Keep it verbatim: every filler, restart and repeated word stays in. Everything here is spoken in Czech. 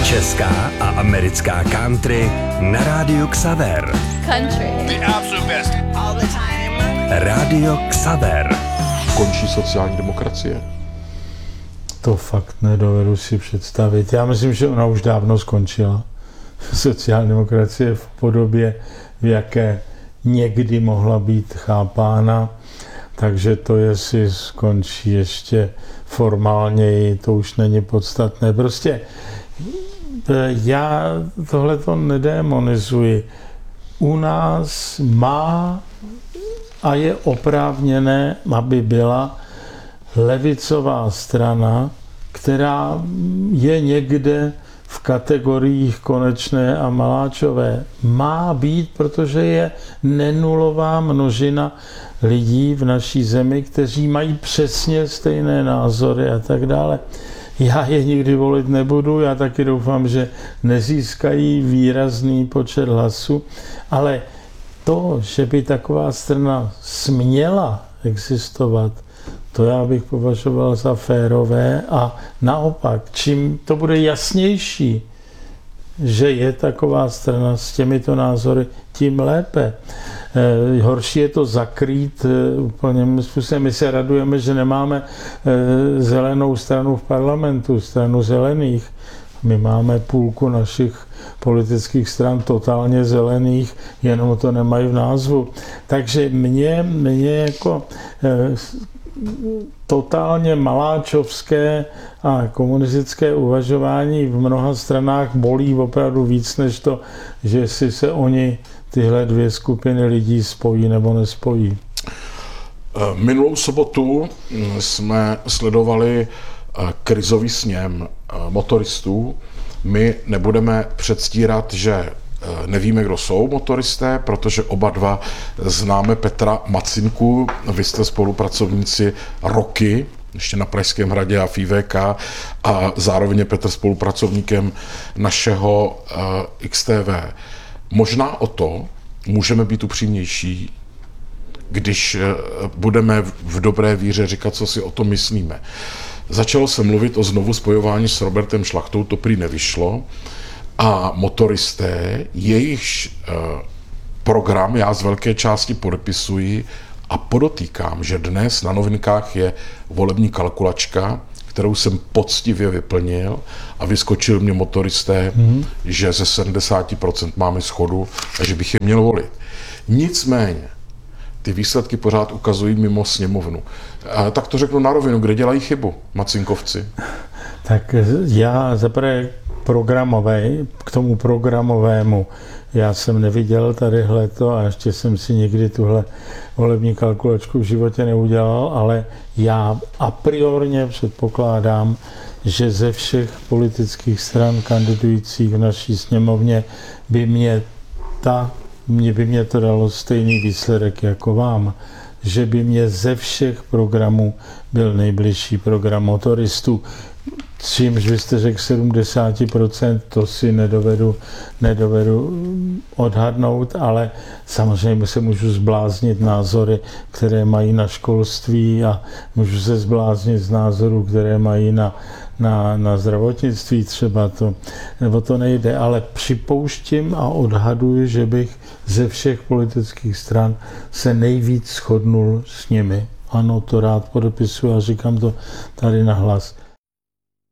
Česká a americká country na rádiu Xaver. Country. The absolute best. All the time. Rádio Xaver. Končí sociální demokracie? To fakt nedovedu si představit. Já myslím, že ona už dávno skončila. Sociální demokracie v podobě, v jaké někdy mohla být chápána. Takže to, jestli skončí ještě formálněji, to už není podstatné. Prostě já tohle to nedémonizuji. U nás má a je oprávněné, aby byla levicová strana, která je někde v kategoriích Konečné a Maláčové. Má být, protože je nenulová množina lidí v naší zemi, kteří mají přesně stejné názory a tak dále. Já je nikdy volit nebudu, já taky doufám, že nezískají výrazný počet hlasů, ale to, že by taková strana směla existovat, to já bych považoval za férové a naopak, čím to bude jasnější, že je taková strana s těmito názory, tím lépe. E, horší je to zakrýt e, úplným způsobem. My se radujeme, že nemáme e, zelenou stranu v parlamentu, stranu zelených. My máme půlku našich politických stran totálně zelených, jenom to nemají v názvu. Takže mě, mě jako e, totálně maláčovské a komunistické uvažování v mnoha stranách bolí opravdu víc, než to, že si se oni tyhle dvě skupiny lidí spojí nebo nespojí. Minulou sobotu jsme sledovali krizový sněm motoristů. My nebudeme předstírat, že nevíme, kdo jsou motoristé, protože oba dva známe Petra Macinku. Vy jste spolupracovníci roky, ještě na Pražském hradě a v I V K, a zároveň je Petr spolupracovníkem našeho uh, X T V. Možná o to můžeme být upřímnější, když uh, budeme v dobré víře říkat, co si o tom myslíme. Začalo se mluvit o znovu spojování s Robertem Šlachtou, to prý nevyšlo. A motoristé, jejichž eh, program já z velké části podepisuji a podotýkám, že dnes na Novinkách je volební kalkulačka, kterou jsem poctivě vyplnil a vyskočil mě motoristé, mm-hmm. že ze sedmdesát procent máme shodu a že bych je měl volit. Nicméně, ty výsledky pořád ukazují mimo sněmovnu. A tak to řeknu na rovinu, kde dělají chybu Macinkovci? Tak já zaprvé programové, k tomu programovému. Já jsem neviděl tadyhleto a ještě jsem si nikdy tuhle volební kalkulačku v životě neudělal, ale já a priorně předpokládám, že ze všech politických stran kandidujících v naší sněmovně by mě ta, mě by mě to dalo stejný výsledek jako vám, že by mě ze všech programů byl nejbližší program motoristů. Čímž vy jste řekl sedmdesát procent, to si nedovedu, nedovedu odhadnout, ale samozřejmě se můžu zbláznit názory, které mají na školství a můžu se zbláznit z názorů, které mají na, na, na zdravotnictví třeba to, nebo to nejde, ale připouštím a odhaduji, že bych ze všech politických stran se nejvíc shodnul s nimi. Ano, to rád podepisuji a říkám to tady nahlas.